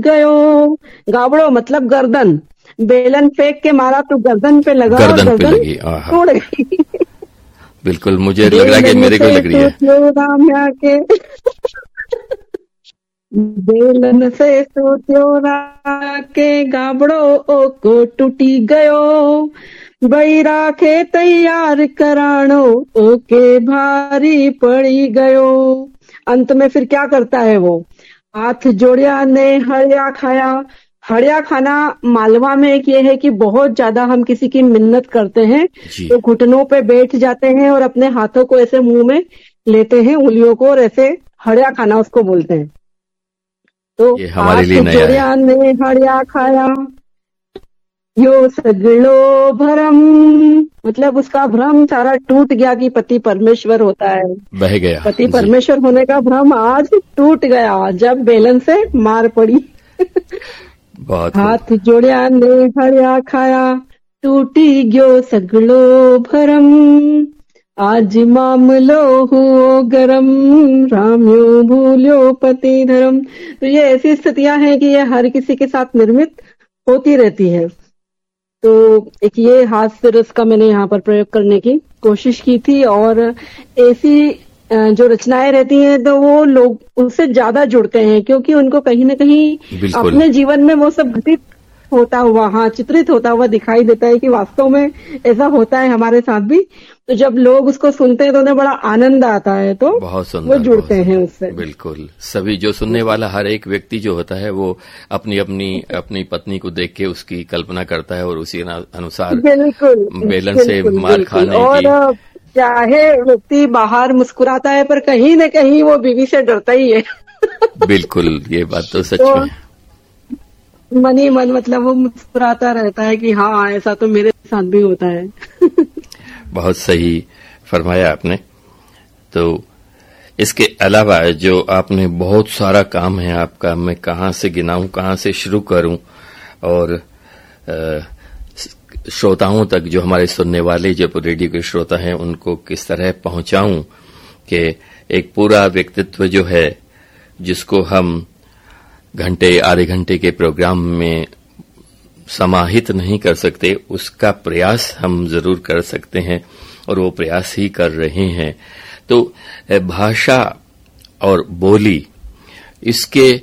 गयो। गाबड़ो मतलब गर्दन, बेलन फेंक के मारा तो गर्दन पे लगा, गर्दन पे लगी। तोड़ गई। बिल्कुल, मुझे लग रहा है कि मेरे को लग रही है। बेलन से सोचो के गाबड़ो को टूटी गयो। बैरा के तैयार कराणो ओके भारी पड़ी गयो। अंत में फिर क्या करता है वो, हाथ जोड़िया ने हड़िया खाया। हड़िया खाना मालवा में एक ये है कि बहुत ज्यादा हम किसी की मिन्नत करते हैं तो घुटनों पे बैठ जाते हैं और अपने हाथों को ऐसे मुंह में लेते हैं, उंगलियों को, और ऐसे हड़िया खाना उसको बोलते हैं। तो हाथ जोड़िया ने हड़िया खाया, यो सगड़ो भरम, मतलब उसका भ्रम सारा टूट गया कि पति परमेश्वर होता है, बह गया। पति परमेश्वर होने का भ्रम आज टूट गया जब बेलन से मार पड़ी। हाथ जोड़िया ने हड़िया खाया, टूटी गयो सगड़ो भरम, आज मामलो हुओ गरम, राम्यो भूल्यो पति धर्म। तो ये ऐसी स्थितियां हैं कि ये हर किसी के साथ निर्मित होती रहती है। तो एक ये हास्य रस का मैंने यहाँ पर प्रयोग करने की कोशिश की थी, और ऐसी जो रचनाएं रहती हैं तो वो लोग उससे ज्यादा जुड़ते हैं क्योंकि उनको कहीं ना कहीं अपने जीवन में वो सब घटित होता हुआ, चित्रित होता हुआ दिखाई देता है कि वास्तव में ऐसा होता है हमारे साथ भी। तो जब लोग उसको सुनते हैं तो उन्हें बड़ा आनंद आता है, तो बहुत सुंदर, वो जुड़ते हैं उससे। बिल्कुल, सभी जो सुनने वाला हर एक व्यक्ति जो होता है वो अपनी पत्नी को देख के उसकी कल्पना करता है और उसी अनुसार बेलन से मार खाने और चाहे व्यक्ति बाहर मुस्कुराता है पर कहीं न कहीं वो बीवी से डरता ही है। बिल्कुल, ये बात तो सच में मन ही मन, मतलब वो मुस्कुराता रहता है कि हाँ ऐसा तो मेरे साथ भी होता है। बहुत सही फरमाया आपने। तो इसके अलावा जो आपने बहुत सारा काम है आपका, मैं कहाँ से गिनाऊं, कहाँ से शुरू करूं, और श्रोताओं तक, जो हमारे सुनने वाले जब रेडियो के श्रोता हैं, उनको किस तरह पहुंचाऊं कि एक पूरा व्यक्तित्व जो है जिसको हम घंटे आधे घंटे के प्रोग्राम में समाहित नहीं कर सकते, उसका प्रयास हम जरूर कर सकते हैं और वो प्रयास ही कर रहे हैं। तो भाषा और बोली, इसके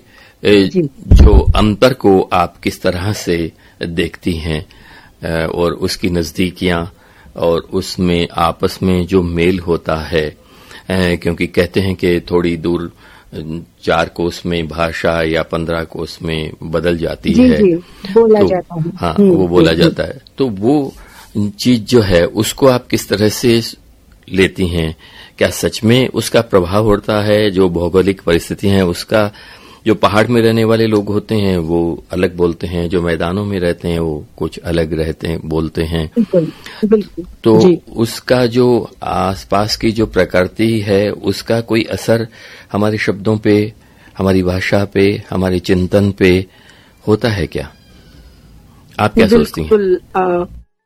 जो अंतर को आप किस तरह से देखती हैं और उसकी नजदीकियां और उसमें आपस में जो मेल होता है, क्योंकि कहते हैं कि थोड़ी दूर 4 कोस में भाषा या 15 कोस में बदल जाती है, बोला जाता है। हाँ, वो बोला जाता है। तो वो चीज जो है उसको आप किस तरह से लेती हैं? क्या सच में उसका प्रभाव होता है? जो भौगोलिक परिस्थिति है उसका, जो पहाड़ में रहने वाले लोग होते हैं वो अलग बोलते हैं, जो मैदानों में रहते हैं वो कुछ अलग रहते हैं, बोलते हैं। बिल्कुल। तो उसका जो आसपास की जो प्रकृति है उसका कोई असर हमारे शब्दों पे, हमारी भाषा पे, हमारे चिंतन पे होता है क्या? आप क्या सोचती हैं?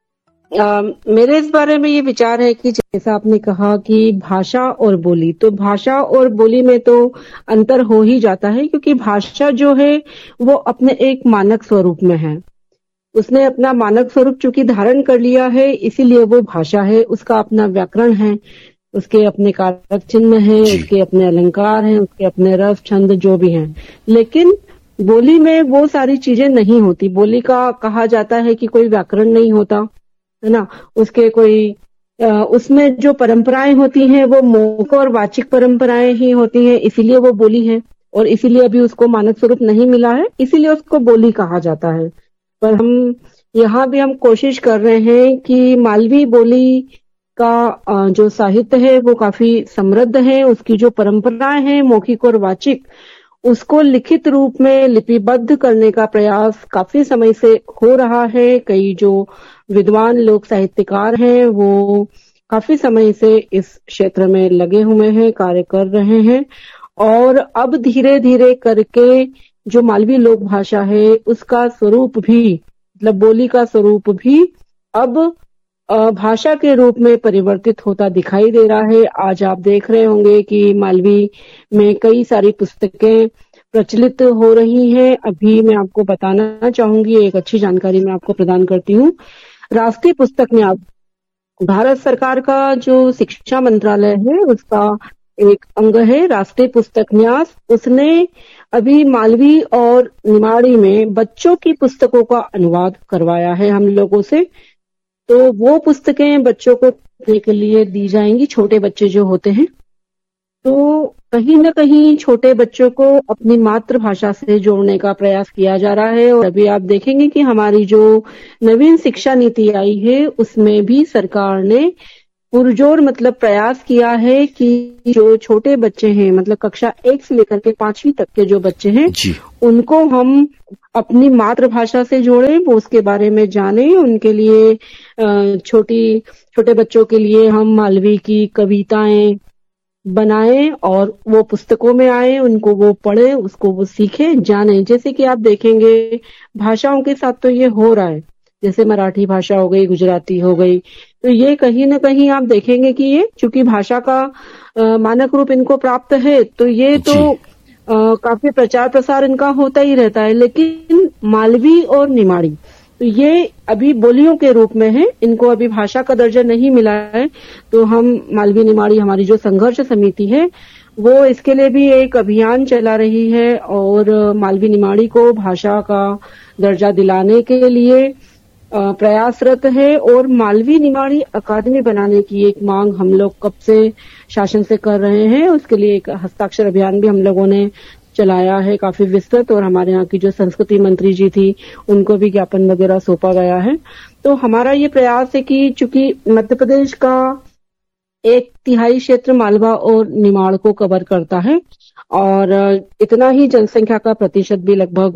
मेरे इस बारे में ये विचार है कि जैसा आपने कहा कि भाषा और बोली, तो भाषा और बोली में तो अंतर हो ही जाता है क्योंकि भाषा जो है वो अपने एक मानक स्वरूप में है। उसने अपना मानक स्वरूप चूंकि धारण कर लिया है इसीलिए वो भाषा है। उसका अपना व्याकरण है, उसके अपने कारक चिन्ह हैं, उसके अपने अलंकार हैं, उसके अपने रस छंद जो भी हैं। लेकिन बोली में वो सारी चीजें नहीं होती। बोली का कहा जाता है कि कोई व्याकरण नहीं होता है ना, उसके कोई उसमें जो परंपराएं होती हैं वो मौखिक और वाचिक परंपराएं ही होती हैं, इसीलिए वो बोली है और इसीलिए अभी उसको मानक स्वरूप नहीं मिला है, इसीलिए उसको बोली कहा जाता है। पर हम यहाँ भी हम कोशिश कर रहे हैं कि मालवी बोली का जो साहित्य है वो काफी समृद्ध है। उसकी जो परंपराएं हैं मौखिक और वाचिक, उसको लिखित रूप में लिपिबद्ध करने का प्रयास काफी समय से हो रहा है। कई जो विद्वान लोक साहित्यकार हैं वो काफी समय से इस क्षेत्र में लगे हुए हैं, कार्य कर रहे हैं। और अब धीरे धीरे करके जो मालवी लोक भाषा है उसका स्वरूप भी, मतलब बोली का स्वरूप भी अब भाषा के रूप में परिवर्तित होता दिखाई दे रहा है। आज आप देख रहे होंगे कि मालवी में कई सारी पुस्तकें प्रचलित हो रही हैं। अभी मैं आपको बताना चाहूंगी, एक अच्छी जानकारी मैं आपको प्रदान करती हूँ। राष्ट्रीय पुस्तक न्यास, भारत सरकार का जो शिक्षा मंत्रालय है उसका एक अंग है राष्ट्रीय पुस्तक न्यास। उसने अभी मालवी और निमाड़ी में बच्चों की पुस्तकों का अनुवाद करवाया है हम लोगों से। तो वो पुस्तकें बच्चों को पढ़ने के लिए दी जाएंगी, छोटे बच्चे जो होते हैं। तो कहीं न कहीं छोटे बच्चों को अपनी मातृभाषा से जोड़ने का प्रयास किया जा रहा है। और अभी आप देखेंगे कि हमारी जो नवीन शिक्षा नीति आई है उसमें भी सरकार ने पुरजोर मतलब प्रयास किया है कि जो छोटे बच्चे हैं, मतलब कक्षा 1 से लेकर के 5वीं तक के जो बच्चे हैं उनको हम अपनी मातृभाषा से जोड़ें, वो उसके बारे में जानें। उनके लिए छोटे बच्चों के लिए हम मालवी की कविताएं बनाएं और वो पुस्तकों में आए, उनको वो पढ़े, उसको वो सीखे, जाने। जैसे कि आप देखेंगे भाषाओं के साथ तो ये हो रहा है, जैसे मराठी भाषा हो गई, गुजराती हो गई, तो ये कहीं ना कहीं आप देखेंगे कि ये चूंकि भाषा का मानक रूप इनको प्राप्त है तो ये तो काफी प्रचार प्रसार इनका होता ही रहता है। लेकिन मालवी और निमाड़ी तो ये अभी बोलियों के रूप में है, इनको अभी भाषा का दर्जा नहीं मिला है। तो हम मालवी निमाड़ी, हमारी जो संघर्ष समिति है वो इसके लिए भी एक अभियान चला रही है और मालवी निमाड़ी को भाषा का दर्जा दिलाने के लिए प्रयासरत है। और मालवी निमाड़ी अकादमी बनाने की एक मांग हम लोग कब से शासन से कर रहे हैं। उसके लिए एक हस्ताक्षर अभियान भी हम लोगों ने चलाया है काफी विस्तृत, और हमारे यहाँ की जो संस्कृति मंत्री जी थी उनको भी ज्ञापन वगैरह सौंपा गया है। तो हमारा ये प्रयास है कि चूंकि मध्य प्रदेश का 1/3 क्षेत्र मालवा और निमाड़ को कवर करता है और इतना ही जनसंख्या का प्रतिशत भी लगभग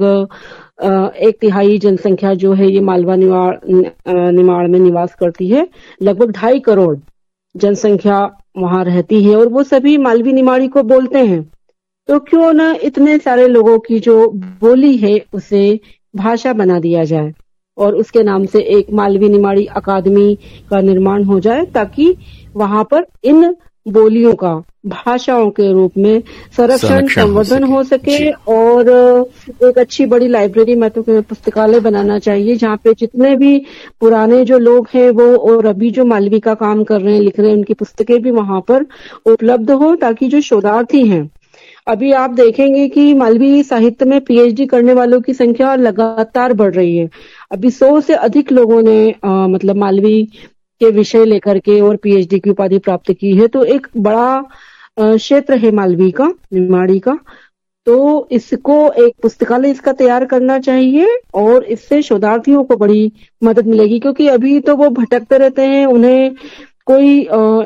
1/3 जनसंख्या जो है ये मालवा निमाड़ में निवास करती है। लगभग 2.5 करोड़ जनसंख्या वहां रहती है और वो सभी मालवी निमाड़ी को बोलते हैं। तो क्यों न इतने सारे लोगों की जो बोली है उसे भाषा बना दिया जाए और उसके नाम से एक मालवी निमाड़ी अकादमी का निर्माण हो जाए, ताकि वहां पर इन बोलियों का भाषाओं के रूप में संरक्षण संवर्धन हो सके। और एक अच्छी बड़ी लाइब्रेरी, मैं तो पुस्तकालय बनाना चाहिए जहाँ पे जितने भी पुराने जो लोग हैं वो और अभी जो मालवी का काम कर रहे हैं, लिख रहे हैं, उनकी पुस्तकें भी वहां पर उपलब्ध हो, ताकि जो शोधार्थी हैं, अभी आप देखेंगे कि मालवी साहित्य में पीएचडी करने वालों की संख्या लगातार बढ़ रही है। अभी 100 से अधिक लोगों ने मतलब मालवी के विषय लेकर के और पीएचडी की उपाधि प्राप्त की है। तो एक बड़ा क्षेत्र है मालवी का, निमाड़ी का। तो इसको एक पुस्तकालय इसका तैयार करना चाहिए और इससे शोधार्थियों को बड़ी मदद मिलेगी, क्योंकि अभी तो वो भटकते रहते हैं, उन्हें कोई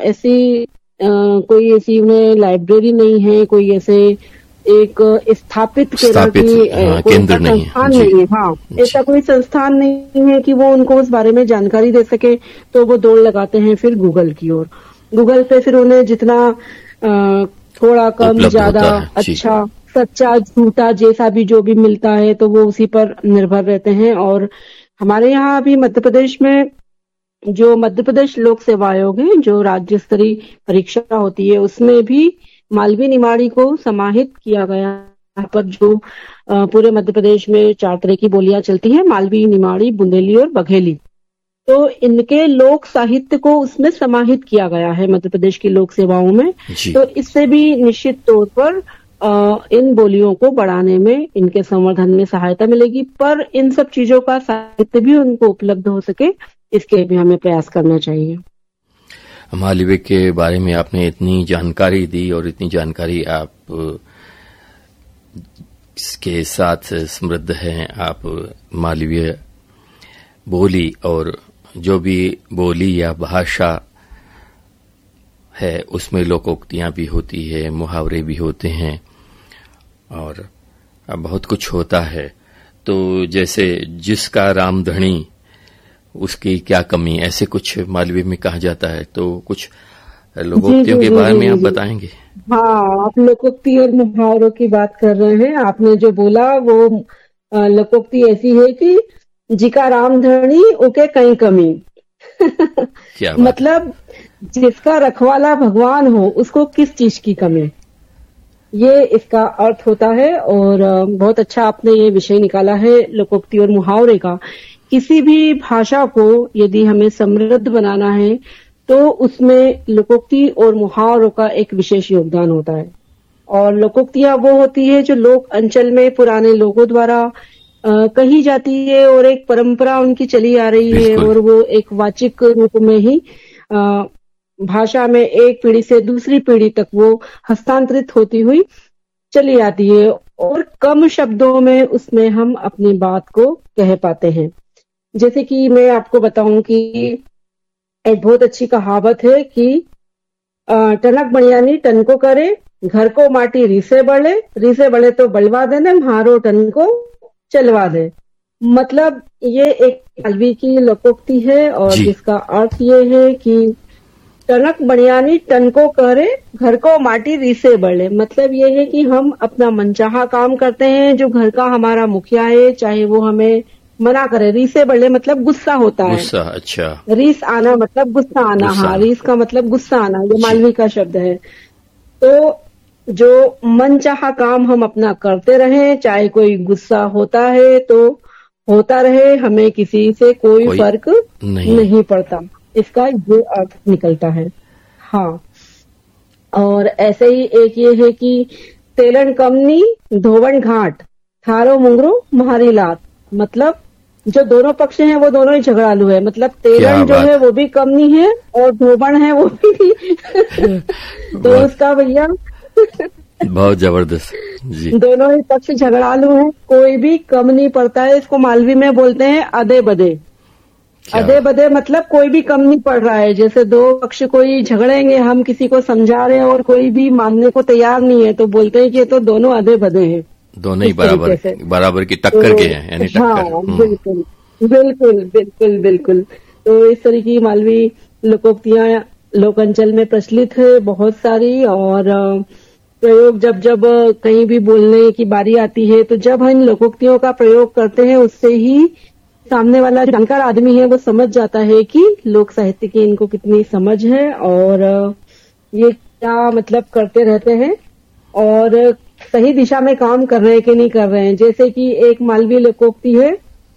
ऐसी उन्हें लाइब्रेरी नहीं है, कोई ऐसे एक स्थापित केंद्र नहीं है। हाँ, ऐसा कोई संस्थान नहीं है कि वो उनको उस बारे में जानकारी दे सके। तो वो दौड़ लगाते हैं फिर गूगल की ओर। गूगल पे फिर उन्हें जितना थोड़ा कम ज्यादा अच्छा सच्चा झूठा जैसा भी जो भी मिलता है तो वो उसी पर निर्भर रहते हैं। और हमारे यहाँ अभी मध्य प्रदेश में जो मध्य प्रदेश लोक सेवा आयोग है, जो राज्य स्तरीय परीक्षा होती है, उसमें भी मालवी निमाड़ी को समाहित किया गया। यहाँ पर जो पूरे मध्य प्रदेश में 4 तरह की बोलियां चलती हैं, मालवी, निमाड़ी, बुंदेली और बघेली। तो इनके लोक साहित्य को उसमें समाहित किया गया है मध्य प्रदेश की लोक सेवाओं में। तो इससे भी निश्चित तौर पर इन बोलियों को बढ़ाने में, इनके संवर्धन में सहायता मिलेगी। पर इन सब चीजों का साहित्य भी उनको उपलब्ध हो सके, इसके भी हमें प्रयास करना चाहिए। मालवी के बारे में आपने इतनी जानकारी दी और इतनी जानकारी आप के साथ समृद्ध हैं। आप मालवीय बोली और जो भी बोली या भाषा है उसमें लोकोक्तियां भी होती है, मुहावरे भी होते हैं और बहुत कुछ होता है। तो जैसे जिसका रामधनी उसकी क्या कमी, ऐसे कुछ मालवी में कहा जाता है। तो कुछ लोकोक्तियों के बारे में आप बताएंगे? हाँ, आप लोकोक्ति और मुहावरों की बात कर रहे हैं। आपने जो बोला वो लोकोक्ति ऐसी है कि जिका रामधनी उके कहीं कमी। क्या मतलब जिसका रखवाला भगवान हो उसको किस चीज की कमी। ये इसका अर्थ होता है। और बहुत अच्छा आपने ये विषय निकाला है लोकोक्ति और मुहावरे का। किसी भी भाषा को यदि हमें समृद्ध बनाना है तो उसमें लोकोक्ति और मुहावरों का एक विशेष योगदान होता है। और लोकोक्तियां वो होती है जो लोक अंचल में पुराने लोगों द्वारा कही जाती है और एक परंपरा उनकी चली आ रही है, और वो एक वाचिक रूप में ही भाषा में एक पीढ़ी से दूसरी पीढ़ी तक वो हस्तांतरित होती हुई चली आती है, और कम शब्दों में उसमें हम अपनी बात को कह पाते हैं। जैसे कि मैं आपको बताऊं कि एक बहुत अच्छी कहावत है कि टनक बनियानी टन को करे, घर को माटी रीसे बढ़े तो बलवा देने, म्हारो टन को चलवा दे। मतलब ये एक मालवी की लोकोक्ति है और जिसका अर्थ ये है कि टनक बनियानी टन को करे, घर को माटी रीसे बढ़े। मतलब ये है कि हम अपना मनचाहा काम करते हैं। जो घर का हमारा मुखिया है, चाहे वो हमें मना करे, रीसे बढ़े मतलब गुस्सा होता है। गुस्सा, अच्छा। रीस आना मतलब गुस्सा आना। हाँ, रीस का मतलब गुस्सा आना, ये मालवी का शब्द है। तो जो मनचाहा काम हम अपना करते रहें, चाहे कोई गुस्सा होता है तो होता रहे, हमें किसी से कोई फर्क नहीं पड़ता। इसका ये अर्थ निकलता है। हाँ, और ऐसे ही एक ये है कि तेलन कमनी धोवन घाट, थारो मुंगरू म्हारी लात। मतलब जो दोनों पक्ष हैं वो दोनों ही झगड़ालू है। मतलब तेलन जो है वो भी कमनी है और धोवन है वो भी तो उसका भैया बहुत जबरदस्त जी। दोनों ही पक्ष झगड़ालू हैं, कोई भी कम नहीं पड़ता है। इसको मालवी में बोलते हैं अदे बदे। अदे बदे मतलब कोई भी कम नहीं पड़ रहा है। जैसे दो पक्ष कोई झगड़ेंगे, हम किसी को समझा रहे हैं और कोई भी मानने को तैयार नहीं है, तो बोलते हैं कि ये तो दोनों अदे बदे हैं, दोनों ही बराबर की टक्कर के हैं, यानी टक्कर। हाँ, बिल्कुल बिल्कुल बिल्कुल बिल्कुल। तो इस तरह की मालवी लोकोक्तियां लोकांचल में प्रचलित है बहुत सारी। और प्रयोग जब जब कहीं भी बोलने की बारी आती है तो जब हम लोकोक्तियों का प्रयोग करते हैं, उससे ही सामने वाला जानकार आदमी है वो समझ जाता है कि लोक साहित्य की इनको कितनी समझ है और ये क्या मतलब करते रहते हैं और सही दिशा में काम कर रहे हैं कि नहीं कर रहे हैं। जैसे कि एक मालवी लोकोक्ति है,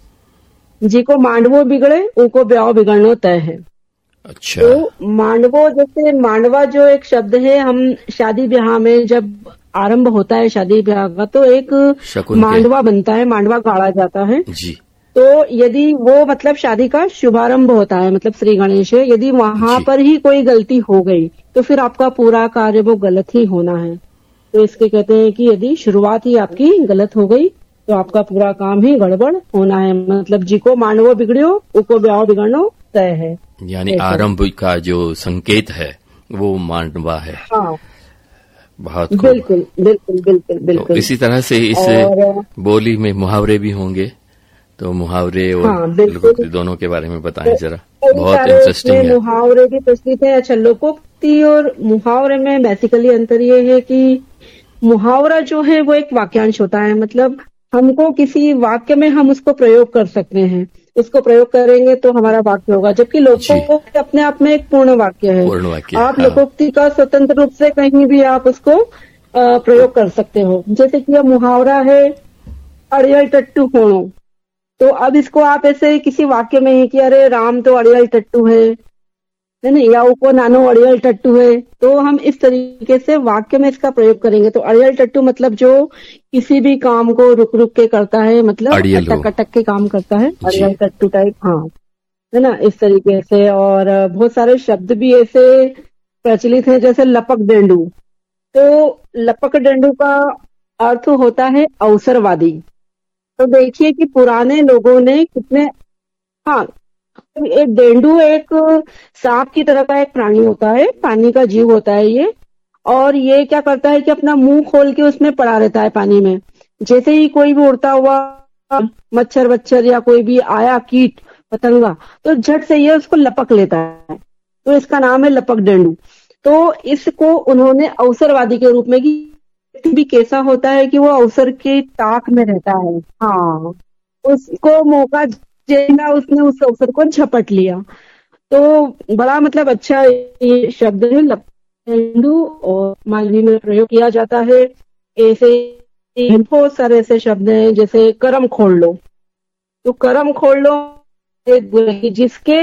जी को मांडवो बिगड़े उनको ब्याह बिगड़नो तय है। अच्छा। तो मांडवो, जैसे मांडवा जो एक शब्द है, हम शादी ब्याह में जब आरंभ होता है शादी ब्याह का तो एक मांडवा बनता है, मांडवा गाड़ा जाता है जी। तो यदि वो मतलब शादी का शुभारंभ होता है, मतलब श्री गणेश है, यदि वहां पर ही कोई गलती हो गई तो फिर आपका पूरा कार्य वो गलत ही होना है। तो इसके कहते हैं कि यदि शुरुआत ही आपकी गलत हो गई तो आपका पूरा काम ही गड़बड़ होना है। मतलब जी को मांडवो बिगड़ियो उको ब्याह बिगड़नो तय है, यानी आरंभ का जो संकेत है वो मांडवा है। हाँ, बहुत बिल्कुल बिल्कुल बिल्कुल बिल्कुल। तो इसी तरह से इस बोली में मुहावरे भी होंगे, तो मुहावरे और लोकोक्ति दोनों के बारे में बताएं जरा, बहुत इंटरेस्टिंग है। मुहावरे भी प्रचलित है। अच्छा, लोकोक्ति और मुहावरे में बेसिकली अंतर ये है कि मुहावरा जो है वो एक वाक्यांश होता है। मतलब हमको किसी वाक्य में हम उसको प्रयोग कर सकते हैं, उसको प्रयोग करेंगे तो हमारा वाक्य होगा, जबकि लोकोक्ति अपने आप में एक पूर्ण वाक्य है। आप लोकोक्ति का स्वतंत्र रूप से कहीं भी आप उसको प्रयोग कर सकते हो। जैसे कि अब मुहावरा है अड़ियल टट्टू होनो, तो अब इसको आप ऐसे किसी वाक्य में ही कि अरे राम तो अड़ियल टट्टू है ना, या उको नानो अड़ियल टट्टू है, तो हम इस तरीके से वाक्य में इसका प्रयोग करेंगे। तो अड़ियल टट्टू मतलब जो किसी भी काम को रुक रुक के करता है, मतलब अटक अटक के काम करता है, अड़ियल टट्टू टाइप, हाँ, है ना, इस तरीके से। और बहुत सारे शब्द भी ऐसे प्रचलित हैं, जैसे लपक डेंडू। तो लपक डेंडू का अर्थ होता है अवसरवादी। तो देखिए कि पुराने लोगों ने कितने, हाँ, एक डेंडू एक सांप की तरह का एक प्राणी होता है, पानी का जीव होता है ये, और ये क्या करता है कि अपना मुंह खोल के उसमें पड़ा रहता है पानी में। जैसे ही कोई भी उड़ता हुआ मच्छर वच्छर या कोई भी आया कीट पतंगा तो झट से ये उसको लपक लेता है, तो इसका नाम है लपक डेंडू। तो इसको उन्होंने अवसरवादी के रूप में कि भी कैसा होता है कि वो अवसर की ताक में रहता है, हाँ, उसको मौका देना, उसने उस अवसर को झपट लिया। तो बड़ा मतलब अच्छा ये शब्द है लपक डेंडू और मालवी में प्रयोग किया जाता है। ऐसे ही बहुत सारे ऐसे शब्द हैं, जैसे करम खोल लो। तो करम खोल लो एक बोले कि जिसके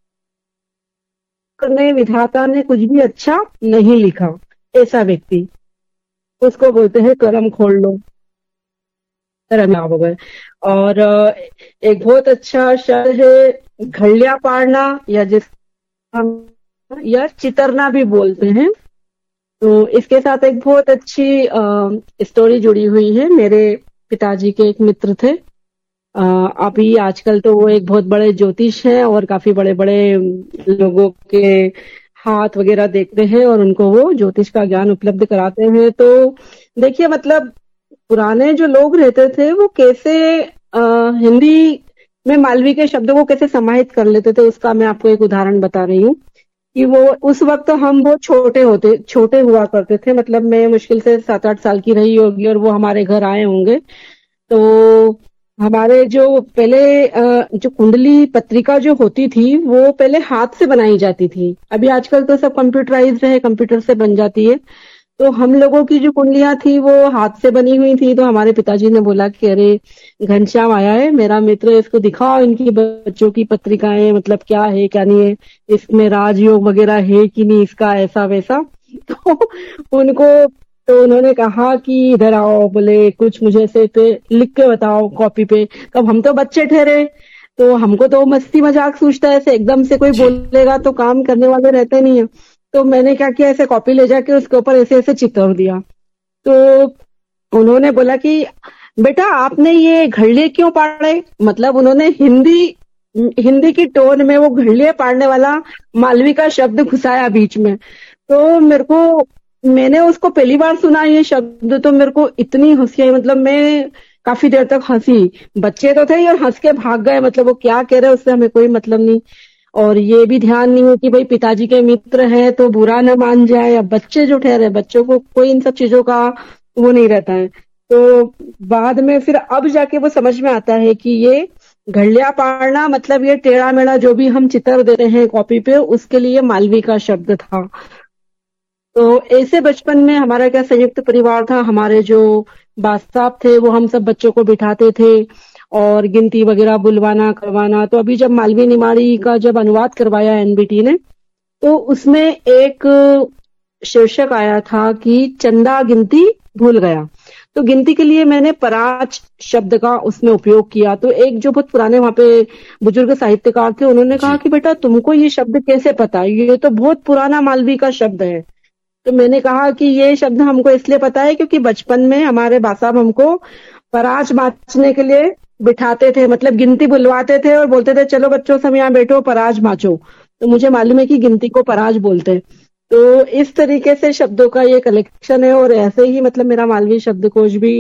करने विधाता ने कुछ भी अच्छा नहीं लिखा, ऐसा व्यक्ति, उसको बोलते हैं करम खोल लो, करम हो गए। और एक बहुत अच्छा शब्द है घड़िया पाड़ना, या जिस हम या चितरना भी बोलते हैं। तो इसके साथ एक बहुत अच्छी स्टोरी जुड़ी हुई है। मेरे पिताजी के एक मित्र थे, अभी आजकल तो वो एक बहुत बड़े ज्योतिष हैं और काफी बड़े बड़े लोगों के हाथ वगैरह देखते हैं और उनको वो ज्योतिष का ज्ञान उपलब्ध कराते हैं। तो देखिए, मतलब पुराने जो लोग रहते थे वो कैसे हिंदी में मालवी के शब्दों को कैसे समाहित कर लेते थे, उसका मैं आपको एक उदाहरण बता रही हूँ कि वो उस वक्त हम बहुत छोटे हुआ करते थे। मतलब मैं मुश्किल से 7-8 साल की रही होगी और वो हमारे घर आए होंगे। तो हमारे जो पहले जो कुंडली पत्रिका जो होती थी वो पहले हाथ से बनाई जाती थी। अभी आजकल तो सब कंप्यूटराइज्ड है, कंप्यूटर से बन जाती है। तो हम लोगों की जो कुंडलियां थी वो हाथ से बनी हुई थी। तो हमारे पिताजी ने बोला कि अरे घनश्याम आया है मेरा मित्र, इसको दिखाओ इनकी बच्चों की पत्रिकाएं, मतलब क्या है क्या नहीं है, इसमें राजयोग वगैरह है कि नहीं, इसका ऐसा वैसा। तो उन्होंने कहा कि इधर आओ, बोले कुछ मुझे ऐसे पे लिख के बताओ कॉपी पे। तब हम तो बच्चे ठहरे, तो हमको तो मस्ती मजाक सूझता है, ऐसे एकदम से कोई बोलेगा तो काम करने वाले रहते नहीं है। तो मैंने क्या किया, ऐसे कॉपी ले जाके उसके ऊपर ऐसे ऐसे चित्र दिया। तो उन्होंने बोला कि बेटा आपने ये घड़िये क्यों पाड़े, मतलब उन्होंने हिंदी की टोन में वो घड़िये पाड़ने वाला मालवी का शब्द घुसाया बीच में। तो मैंने उसको पहली बार सुना ये शब्द, तो मेरे को इतनी हंसी आई, मतलब मैं काफी देर तक हंसी। बच्चे तो थे और हंस के भाग गए, मतलब वो क्या कह रहे उससे हमें कोई मतलब नहीं। और ये भी ध्यान नहीं है कि भाई पिताजी के मित्र हैं तो बुरा न मान जाए, या बच्चे जो ठहरे, बच्चों को कोई इन सब चीजों का वो नहीं रहता है। तो बाद में फिर अब जाके वो समझ में आता है कि ये घड़िया पाड़ना मतलब ये टेढ़ा मेढ़ा जो भी हम चित्र देते हैं कॉपी पे, उसके लिए मालवी का शब्द था। तो ऐसे बचपन में हमारा क्या संयुक्त परिवार था, हमारे जो बास साहब थे वो हम सब बच्चों को बिठाते थे और गिनती वगैरह बुलवाना करवाना। तो अभी जब मालवी निमाड़ी का जब अनुवाद करवाया एनबीटी ने, तो उसमें एक शीर्षक आया था कि चंदा गिनती भूल गया। तो गिनती के लिए मैंने पराच शब्द का उसमें उपयोग किया। तो एक जो बहुत पुराने वहां पे बुजुर्ग साहित्यकार थे, उन्होंने कहा कि बेटा तुमको ये शब्द कैसे पता, ये तो बहुत पुराना मालवी का शब्द है। तो मैंने कहा कि ये शब्द हमको इसलिए पता है क्योंकि बचपन में हमारे बा साहब हमको पराच बांचने के लिए बिठाते थे, मतलब गिनती बुलवाते थे और बोलते थे चलो बच्चों सब यहाँ बैठो पराज बांचो। तो मुझे मालूम है कि गिनती को पराज बोलते हैं। तो इस तरीके से शब्दों का ये कलेक्शन है और ऐसे ही मतलब मेरा मालवी शब्दकोश भी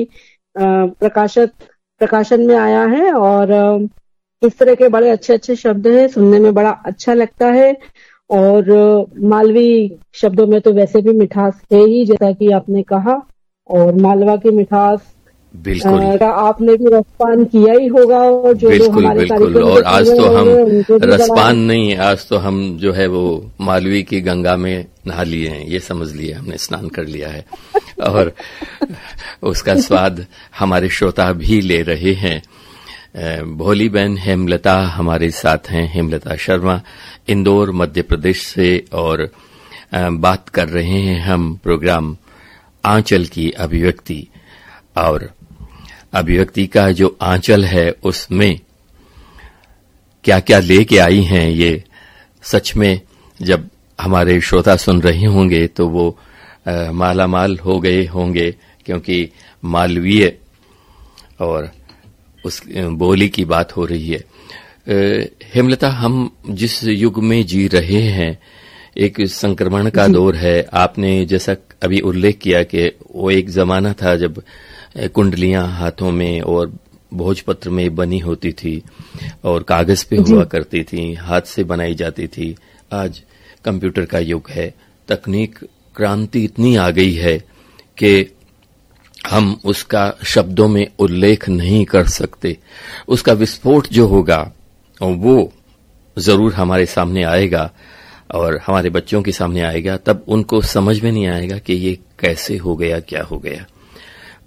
प्रकाशन में आया है। और इस तरह के बड़े अच्छे अच्छे शब्द हैं, सुनने में बड़ा अच्छा लगता है। और मालवी शब्दों में तो वैसे भी मिठास है ही, जैसा कि आपने कहा, और मालवा की मिठास बिल्कुल आपने भी रसपान किया ही होगा। और जो बिल्कुल बिल्कुल। और आज तो हम रसपान नहीं, आज तो हम जो है वो मालवी की गंगा में नहा लिए हैं, ये समझ लिए हमने स्नान कर लिया है और उसका स्वाद हमारे श्रोता भी ले रहे हैं। भोली बहन हेमलता हमारे साथ हैं, हेमलता शर्मा, इंदौर मध्य प्रदेश से, और बात कर रहे हैं हम प्रोग्राम आंचल की अभिव्यक्ति। और अभिव्यक्ति का जो आंचल है उसमें क्या क्या लेके आई हैं, ये सच में जब हमारे श्रोता सुन रहे होंगे तो वो माला माल हो गए होंगे, क्योंकि मालवीय और उस बोली की बात हो रही है। हेमलता, हम जिस युग में जी रहे हैं, एक संक्रमण का दौर है। आपने जैसा अभी उल्लेख किया कि वो एक जमाना था जब कुंडलियां हाथों में और भोजपत्र में बनी होती थी और कागज पे हुआ करती थी, हाथ से बनाई जाती थी। आज कंप्यूटर का युग है, तकनीक क्रांति इतनी आ गई है कि हम उसका शब्दों में उल्लेख नहीं कर सकते। उसका विस्फोट जो होगा वो जरूर हमारे सामने आएगा और हमारे बच्चों के सामने आएगा, तब उनको समझ में नहीं आएगा कि ये कैसे हो गया, क्या हो गया।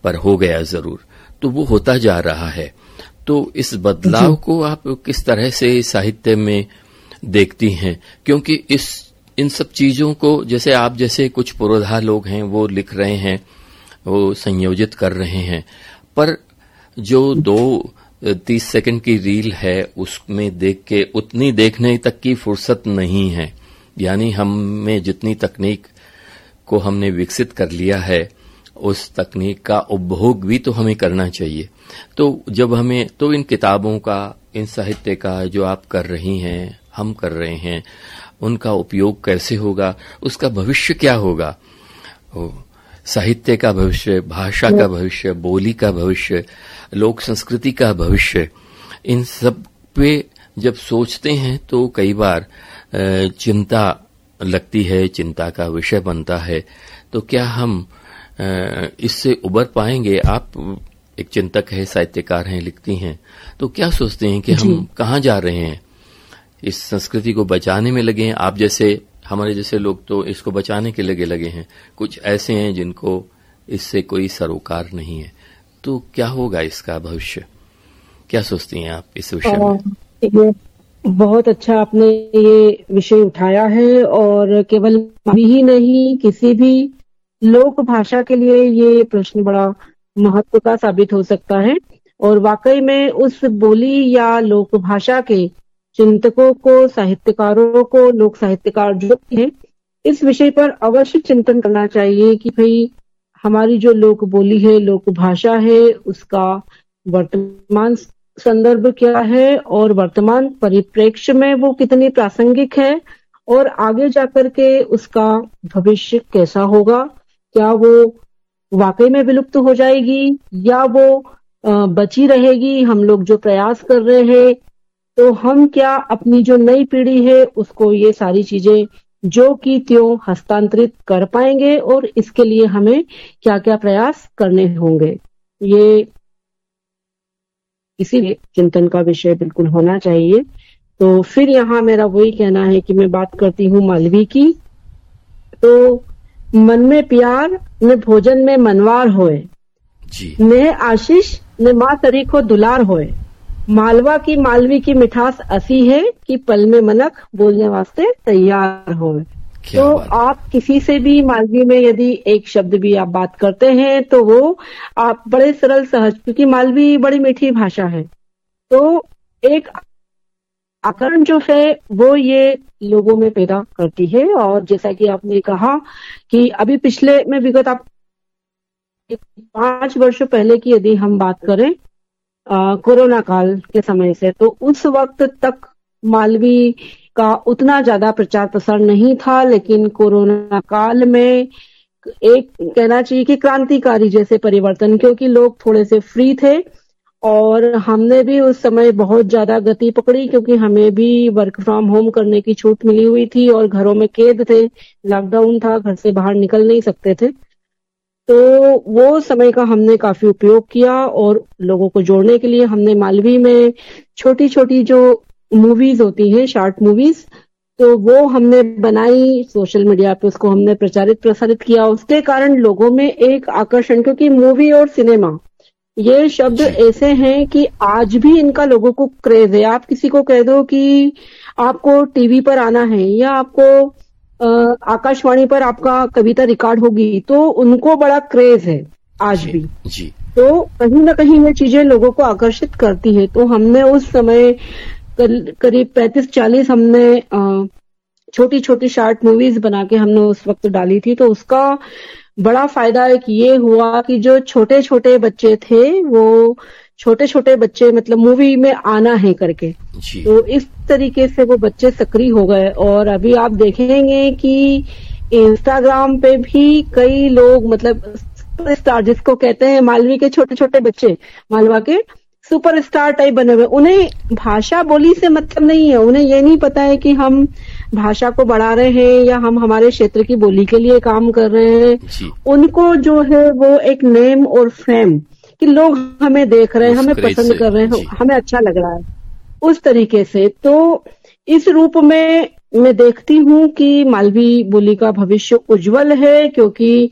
पर हो गया जरूर, तो वो होता जा रहा है। तो इस बदलाव को आप किस तरह से साहित्य में देखती हैं? क्योंकि इन सब चीजों को जैसे आप जैसे कुछ पुरोधा लोग हैं वो लिख रहे हैं, वो संयोजित कर रहे हैं, पर जो 2-30 सेकंड की रील है उसमें देख के उतनी देखने तक की फुर्सत नहीं है। यानी हमें जितनी तकनीक को हमने विकसित कर लिया है उस तकनीक का उपभोग भी तो हमें करना चाहिए। तो जब हमें तो इन किताबों का, इन साहित्य का जो आप कर रही हैं, हम कर रहे हैं, उनका उपयोग कैसे होगा, उसका भविष्य क्या होगा? साहित्य का भविष्य, भाषा का भविष्य, बोली का भविष्य, लोक संस्कृति का भविष्य, इन सब पे जब सोचते हैं तो कई बार चिंता लगती है, चिंता का विषय बनता है। तो क्या हम इससे उबर पाएंगे? आप एक चिंतक है, साहित्यकार हैं, लिखती हैं, तो क्या सोचते हैं कि हम कहाँ जा रहे हैं? इस संस्कृति को बचाने में लगे हैं? आप जैसे, हमारे जैसे लोग तो इसको बचाने के लगे हैं, कुछ ऐसे हैं जिनको इससे कोई सरोकार नहीं है। तो क्या होगा इसका भविष्य? क्या सोचती हैं आप इस विषय में? बहुत अच्छा आपने ये विषय उठाया है, और केवल ही नहीं, किसी भी लोक भाषा के लिए ये प्रश्न बड़ा महत्व का साबित हो सकता है। और वाकई में उस बोली या लोक भाषा के चिंतकों को, साहित्यकारों को, लोक साहित्यकार जो हैं, इस विषय पर अवश्य चिंतन करना चाहिए कि भाई हमारी जो लोक बोली है, लोक भाषा है, उसका वर्तमान संदर्भ क्या है और वर्तमान परिप्रेक्ष्य में वो कितनी प्रासंगिक है, और आगे जाकर के उसका भविष्य कैसा होगा। क्या वो वाकई में विलुप्त हो जाएगी या वो बची रहेगी? हम लोग जो प्रयास कर रहे हैं, तो हम क्या अपनी जो नई पीढ़ी है उसको ये सारी चीजें जो कि त्यों हस्तांतरित कर पाएंगे, और इसके लिए हमें क्या क्या प्रयास करने होंगे? ये इसीलिए चिंतन का विषय बिल्कुल होना चाहिए। तो फिर यहाँ मेरा वही कहना है कि मैं बात करती हूँ मालवी की। तो मन में प्यार न भोजन में मनवार होए, ने आशीष ने माँ तरी को दुलार होए, मालवा की मालवी की मिठास ऐसी है कि पल में मनक बोलने वास्ते तैयार होए। तो आप किसी से भी मालवी में यदि एक शब्द भी आप बात करते हैं तो वो आप बड़े सरल सहज, क्योंकि मालवी बड़ी मीठी भाषा है, तो एक आकरण जो है वो ये लोगों में पैदा करती है। और जैसा कि आपने कहा कि अभी पिछले में विगत आप 5 वर्षों पहले की यदि हम बात करें, कोरोना काल के समय से, तो उस वक्त तक मालवी का उतना ज्यादा प्रचार प्रसार नहीं था, लेकिन कोरोना काल में एक कहना चाहिए कि क्रांतिकारी जैसे परिवर्तन, क्योंकि लोग थोड़े से फ्री थे और हमने भी उस समय बहुत ज्यादा गति पकड़ी, क्योंकि हमें भी वर्क फ्रॉम होम करने की छूट मिली हुई थी और घरों में कैद थे, लॉकडाउन था, घर से बाहर निकल नहीं सकते थे। तो वो समय का हमने काफी उपयोग किया और लोगों को जोड़ने के लिए हमने मालवी में छोटी छोटी जो मूवीज होती हैं, शॉर्ट मूवीज, तो वो हमने बनाई, सोशल मीडिया पे उसको हमने प्रचारित प्रसारित किया। उसके कारण लोगों में एक आकर्षण, क्योंकि मूवी और सिनेमा ये शब्द ऐसे हैं कि आज भी इनका लोगों को क्रेज है। आप किसी को कह दो कि आपको टीवी पर आना है या आपको आकाशवाणी पर आपका कविता रिकॉर्ड होगी, तो उनको बड़ा क्रेज है आज भी जी। तो कहीं ना कहीं ये चीजें लोगों को आकर्षित करती है। तो हमने उस समय करीब 35-40 हमने छोटी छोटी शॉर्ट मूवीज बना के हमने उस वक्त डाली थी। तो उसका बड़ा फायदा एक ये हुआ कि जो छोटे छोटे बच्चे थे, वो छोटे छोटे बच्चे मतलब मूवी में आना है करके, तो इस तरीके से वो बच्चे सक्रिय हो गए। और अभी आप देखेंगे कि इंस्टाग्राम पे भी कई लोग, मतलब सुपरस्टार जिसको कहते हैं, मालवी के छोटे छोटे बच्चे मालवा के सुपरस्टार टाइप बने हुए। उन्हें भाषा बोली से मतलब नहीं है, उन्हें ये नहीं पता है कि हम भाषा को बढ़ा रहे हैं या हम हमारे क्षेत्र की बोली के लिए काम कर रहे हैं। उनको जो है वो एक नेम और फेम कि लोग हमें देख रहे हैं, हमें पसंद कर रहे हैं, हमें अच्छा लग रहा है, उस तरीके से। तो इस रूप में मैं देखती हूँ कि मालवी बोली का भविष्य उज्जवल है, क्योंकि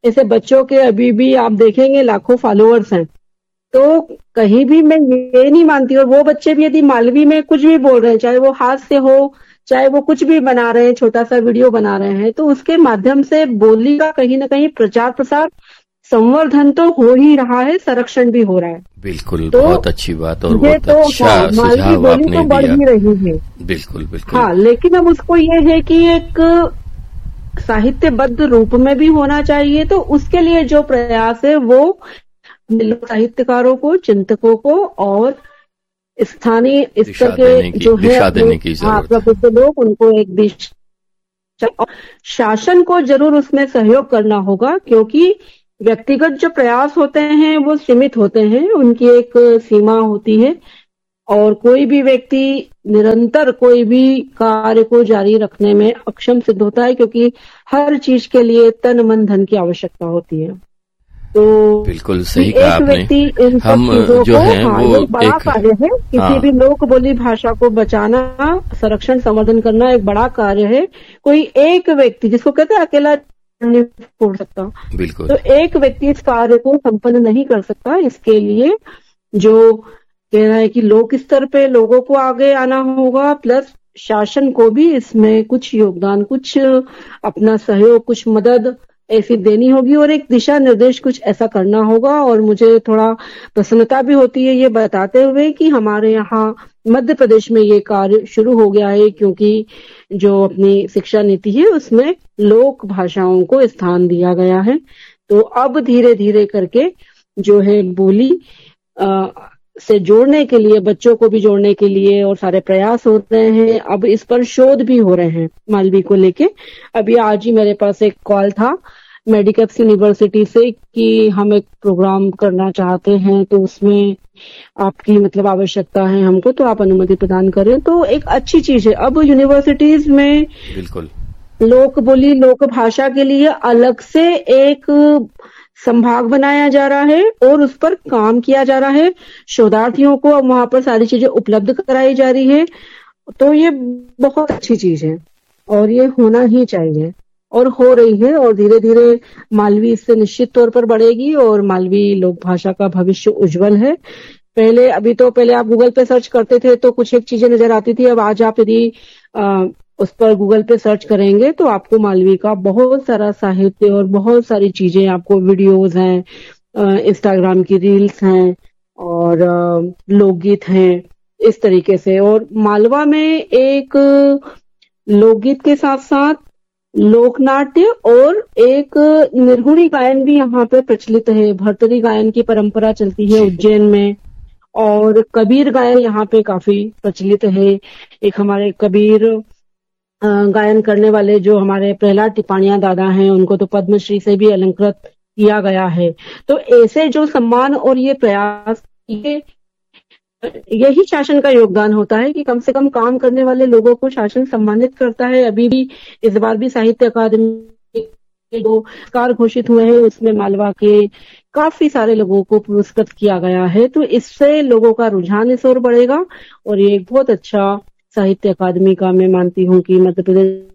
ऐसे बच्चों के अभी भी आप देखेंगे लाखों फॉलोअर्स हैं। तो कहीं भी मैं ये नहीं मानती, और वो बच्चे भी यदि मालवी में कुछ भी बोल रहे हैं, चाहे वो हास्य हो, चाहे वो कुछ भी बना रहे हैं, छोटा सा वीडियो बना रहे हैं, तो उसके माध्यम से बोली का कहीं ना कहीं प्रचार प्रसार संवर्धन तो हो ही रहा है, संरक्षण भी हो रहा है। बिल्कुल, तो बहुत अच्छी बात और बहुत तो अच्छा सुझाव आपने तो बढ़ दिया। ही रही है। बिल्कुल बिल्कुल। हाँ, लेकिन अब उसको ये है कि एक साहित्यबद्ध रूप में भी होना चाहिए। तो उसके लिए जो प्रयास है वो साहित्यकारों को, चिंतकों को और स्थानीय स्तर के जो है प्रबुद्ध लोग, उनको एक दिशा, शासन को जरूर उसमें सहयोग करना होगा, क्योंकि व्यक्तिगत जो प्रयास होते हैं वो सीमित होते हैं, उनकी एक सीमा होती है, और कोई भी व्यक्ति निरंतर कोई भी कार्य को जारी रखने में अक्षम सिद्ध होता है, क्योंकि हर चीज के लिए तन मन धन की आवश्यकता होती है। तो बिल्कुल सही कहा आपने। हम जो है वो बड़ा कार्य है, किसी भी लोक बोली भाषा को बचाना, संरक्षण संवर्धन करना एक बड़ा कार्य है। कोई एक व्यक्ति, जिसको कहते हैं अकेला नहीं छोड़ सकता, बिल्कुल, तो एक व्यक्ति इस कार्य को संपन्न नहीं कर सकता। इसके लिए जो कह रहा है कि लोक स्तर पे लोगों को आगे आना होगा, प्लस शासन को भी इसमें कुछ योगदान, कुछ अपना सहयोग, कुछ मदद ऐसी देनी होगी, और एक दिशा निर्देश कुछ ऐसा करना होगा। और मुझे थोड़ा प्रसन्नता भी होती है ये बताते हुए कि हमारे यहाँ मध्य प्रदेश में ये कार्य शुरू हो गया है, क्योंकि जो अपनी शिक्षा नीति है उसमें लोक भाषाओं को स्थान दिया गया है। तो अब धीरे धीरे करके जो है बोली से जोड़ने के लिए, बच्चों को भी जोड़ने के लिए और सारे प्रयास हो रहे हैं। अब इस पर शोध भी हो रहे हैं मालवी को लेके। अभी आज ही मेरे पास एक कॉल था मेडिकप्स यूनिवर्सिटी से कि हम एक प्रोग्राम करना चाहते हैं, तो उसमें आपकी मतलब आवश्यकता है हमको, तो आप अनुमति प्रदान करें। तो एक अच्छी चीज है, अब यूनिवर्सिटीज में बिल्कुल लोक बोली, लोक भाषा के लिए अलग से एक संभाग बनाया जा रहा है और उस पर काम किया जा रहा है। शोधार्थियों को अब वहां पर सारी चीजें उपलब्ध कराई जा रही है। तो ये बहुत अच्छी चीज है और ये होना ही चाहिए, और हो रही है, और धीरे धीरे मालवी इससे निश्चित तौर पर बढ़ेगी और मालवी लोक भाषा का भविष्य उज्जवल है। पहले आप गूगल पे सर्च करते थे तो कुछ एक चीजें नजर आती थी। अब आज आप यदि उस पर गूगल पे सर्च करेंगे तो आपको मालवी का बहुत सारा साहित्य और बहुत सारी चीजें, आपको वीडियोस हैं, इंस्टाग्राम की रील्स हैं और लोकगीत हैं, इस तरीके से। और मालवा में एक लोकगीत के साथ साथ लोकनाट्य और एक निर्गुणी गायन भी यहाँ पे प्रचलित है। भरतरी गायन की परंपरा चलती है उज्जैन में, और कबीर गायन यहाँ पे काफी प्रचलित है। एक हमारे कबीर गायन करने वाले जो हमारे प्रहलाद टिपाणिया दादा हैं, उनको तो पद्मश्री से भी अलंकृत किया गया है। तो ऐसे जो सम्मान और ये प्रयास, यही शासन का योगदान होता है कि कम से कम काम करने वाले लोगों को शासन सम्मानित करता है। अभी भी इस बार भी साहित्य अकादमी के जो पुरस्कार घोषित हुए हैं उसमें मालवा के काफी सारे लोगों को पुरस्कृत किया गया है। तो इससे लोगों का रुझान इस ओर बढ़ेगा और ये एक बहुत अच्छा साहित्य अकादमी का मैं मानती हूँ कि मध्य प्रदेश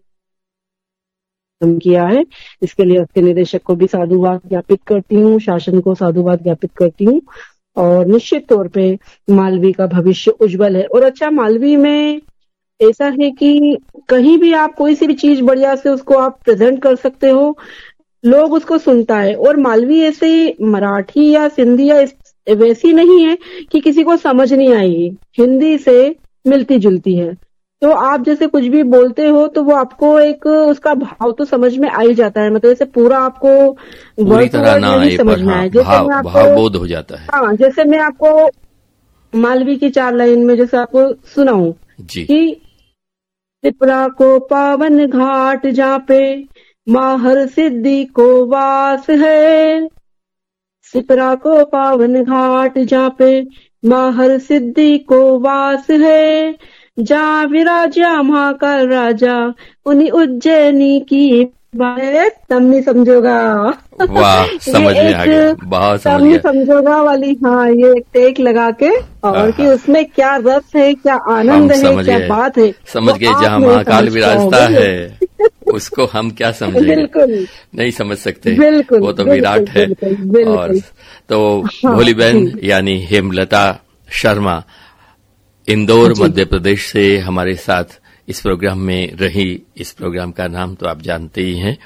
किया है। इसके लिए उसके निदेशक को भी साधुवाद ज्ञापित करती हूँ, शासन को साधुवाद ज्ञापित करती हूँ, और निश्चित तौर पे मालवी का भविष्य उज्जवल है। और अच्छा, मालवी में ऐसा है कि कहीं भी आप कोई सी भी चीज बढ़िया से उसको आप प्रेजेंट कर सकते हो, लोग उसको सुनता है। और मालवी ऐसे मराठी या सिंधी या वैसी नहीं है कि किसी को समझ नहीं आएगी, हिंदी से मिलती जुलती है। तो आप जैसे कुछ भी बोलते हो तो वो आपको एक उसका भाव तो समझ में आ ही जाता है। मतलब ऐसे पूरा आपको वर्ड टू वर्ड नहीं समझ में आए, जैसे मैं आपको भावबोध हो जाता है। हाँ, जैसे मैं आपको मालवी की 4 लाइन में जैसे आपको सुनाऊं कि त्रिपुरा को पावन घाट जहाँ पे माहर सिद्धि को वास है, त्रिपुरा को पावन घाट जहाँ पे माहर सिद्धि को वास है, जहाँ विराजा महाकाल राजा उन्हीं उज्जैनी की बात। तब नहीं समझोगा। वाह, समझ में आ गया, बहुत समझ गया। समझोगा वाली, हाँ, ये एक टेक लगा के, और कि उसमें क्या रस है, क्या आनंद है, क्या बात है, समझ गए। जहाँ महाकाल विराजता है उसको हम क्या समझेंगे? बिल्कुल नहीं समझ सकते। बिल्कुल, वो तो बिल्कुल, विराट है। बिल्कुल, और तो हाँ, भोली बहन यानी हेमलता शर्मा इंदौर मध्य प्रदेश से हमारे साथ इस प्रोग्राम में रही। इस प्रोग्राम का नाम तो आप जानते ही हैं,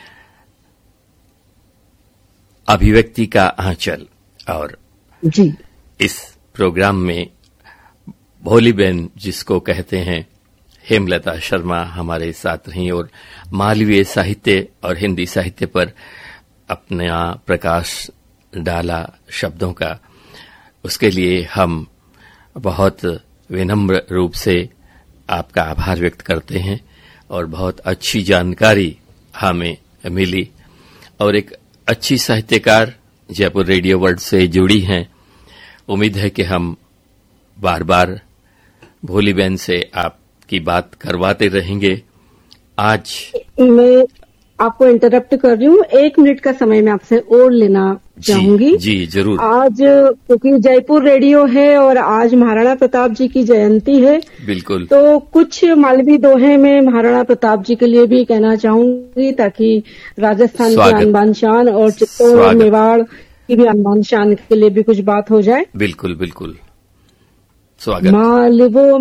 अभिव्यक्ति का आंचल। और जी इस प्रोग्राम में भोली बहन जिसको कहते हैं हेमलता शर्मा हमारे साथ रही और मालवीय साहित्य और हिंदी साहित्य पर अपना प्रकाश डाला शब्दों का। उसके लिए हम बहुत विनम्र रूप से आपका आभार व्यक्त करते हैं और बहुत अच्छी जानकारी हमें मिली और एक अच्छी साहित्यकार जयपुर रेडियो वर्ल्ड से जुड़ी हैं। उम्मीद है कि हम बार बार भोली बहन से आपकी बात करवाते रहेंगे। आज मैं आपको इंटरप्ट कर रही हूँ, 1 मिनट का समय मैं आपसे और लेना चाहूंगी। जी जरूर। आज क्योंकि जयपुर रेडियो है और आज महाराणा प्रताप जी की जयंती है, बिल्कुल, तो कुछ मालवी दोहे में महाराणा प्रताप जी के लिए भी कहना चाहूंगी ताकि राजस्थान की आन बान शान और चित्तौड़ और मेवाड़ की भी आन बान शान के लिए भी कुछ बात हो जाए। बिल्कुल बिल्कुल, स्वागत। मालवो